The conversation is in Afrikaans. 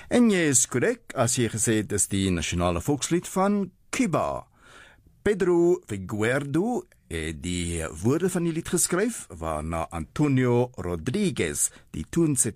En jy is korrek as jy gesê het dis die nasionale volkslied van Cuba. Pedro Figueiredo het die woorde van die lied geskryf, waarna Antonio Rodriguez die toonset